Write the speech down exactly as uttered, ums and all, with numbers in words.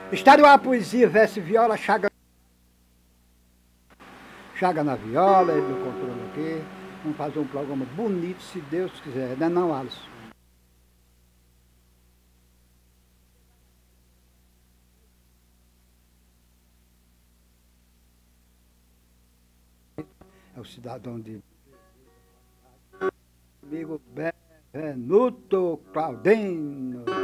Estádio A Poesia, verso viola, chaga. Chaga na viola, ele no controle aqui. Vamos fazer um programa bonito, se Deus quiser. Não é não, Alisson? É o cidadão de... Amigo Benenuto Claudino.